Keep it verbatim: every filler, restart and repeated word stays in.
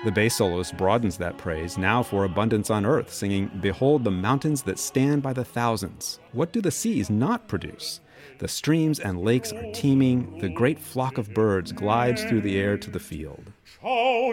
The bass soloist broadens that praise now for abundance on earth, singing, "Behold the mountains that stand by the thousands. What do the seas not produce? The streams and lakes are teeming. The great flock of birds glides through the air to the field."